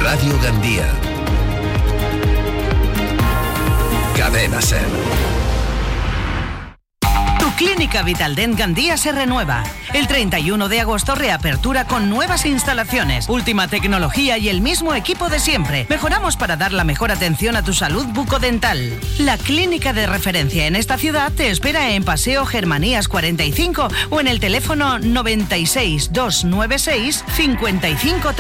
Radio Gandía. Cadena SER. Clínica Vitaldent Gandía se renueva. El 31 de agosto reapertura con nuevas instalaciones, última tecnología y el mismo equipo de siempre. Mejoramos para dar la mejor atención a tu salud bucodental. La clínica de referencia en esta ciudad te espera en Paseo Germanías 45 o en el teléfono 96 296 55